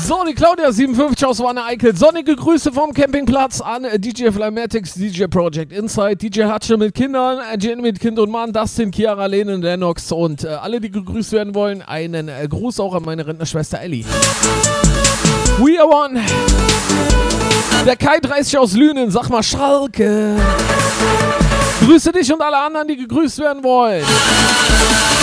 So, die Claudia 57 aus Wanne Eickel. Sonnige Grüße vom Campingplatz an DJ Flymatics, DJ Project Inside, DJ Hatsche mit Kindern, Jenny mit Kind und Mann, Dustin, Chiara, Lene, Lennox und alle, die gegrüßt werden wollen. Einen Gruß auch an meine Rentnerschwester Ellie. We are one. Der Kai 30 aus Lünen, sag mal Schalke. Grüße dich und alle anderen, die gegrüßt werden wollen.